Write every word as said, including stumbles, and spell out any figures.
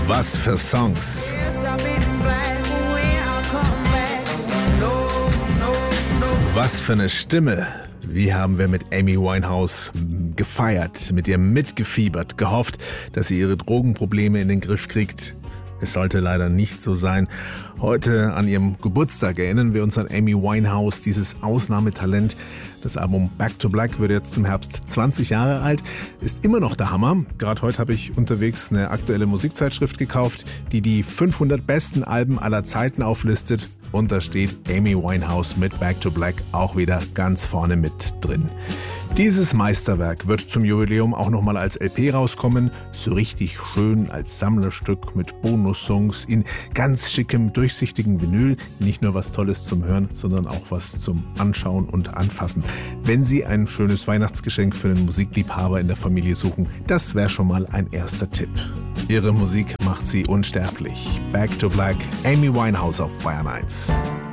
Was für Songs. Was für eine Stimme. Wie haben wir mit Amy Winehouse gefeiert, mit ihr mitgefiebert, gehofft, dass sie ihre Drogenprobleme in den Griff kriegt. Es sollte leider nicht so sein. Heute an ihrem Geburtstag erinnern wir uns an Amy Winehouse, dieses Ausnahmetalent. Das Album Back to Black wird jetzt im Herbst zwanzig Jahre alt, ist immer noch der Hammer. Gerade heute habe ich unterwegs eine aktuelle Musikzeitschrift gekauft, die die fünfhundert besten Alben aller Zeiten auflistet. Und da steht Amy Winehouse mit Back to Black auch wieder ganz vorne mit drin. Dieses Meisterwerk wird zum Jubiläum auch nochmal als L P rauskommen. So richtig schön als Sammlerstück mit Bonussongs in ganz schickem, durchsichtigen Vinyl. Nicht nur was Tolles zum Hören, sondern auch was zum Anschauen und Anfassen. Wenn Sie ein schönes Weihnachtsgeschenk für einen Musikliebhaber in der Familie suchen, das wäre schon mal ein erster Tipp. Ihre Musik macht sie unsterblich. Back to Black, Amy Winehouse auf Bayern eins.